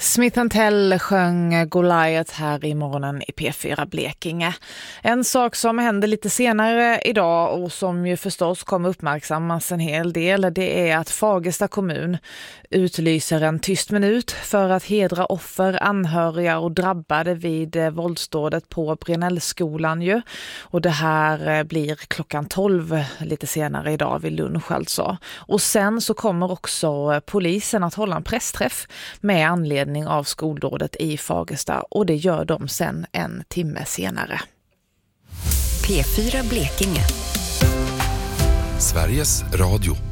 Smith & Tell sjöng Goliath här i morgonen i P4 Blekinge. En sak som händer lite senare idag och som ju förstås kommer uppmärksammas en hel del, det är att Fagersta kommun utlyser en tyst minut för att hedra offer, anhöriga och drabbade vid våldsdådet på Brinellskolan ju. Och det här blir klockan 12 lite senare idag vid lunch alltså. Och sen så kommer också polisen att hålla en pressträff med anledning av skoldådet i Fagersta, och det gör de sen en timme senare. P4 Blekinge. Sveriges Radio.